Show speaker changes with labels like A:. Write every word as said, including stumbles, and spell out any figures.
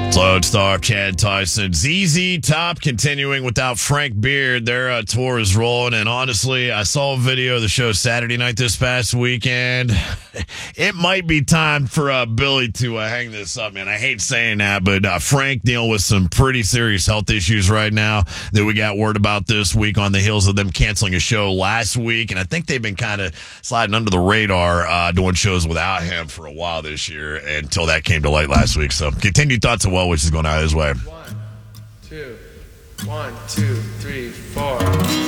A: Lone Star, Chad Tyson, Z Z Top continuing without Frank Beard. Their uh, tour is rolling, and honestly, I saw a video of the show Saturday night this past weekend. It might be time for uh, Billy to uh, hang this up, man. I hate saying that, but uh, Frank dealing with some pretty serious health issues right now that we got word about this week on the heels of them canceling a show last week, and I think they've been kind of sliding under the radar uh, doing shows without him for a while this year until that came to light last week. So continued thoughts of well, which is going out his way.
B: One, two, one, two, three, four.